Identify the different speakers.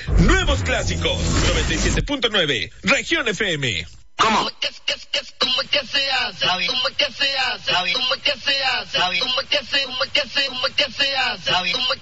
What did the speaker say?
Speaker 1: Nuevos clásicos, 97.9, Región FM.
Speaker 2: ¿Cómo? ¿Cómo es que se hace? ¿Cómo es que se hace? ¿Cómo es que se hace? ¿Cómo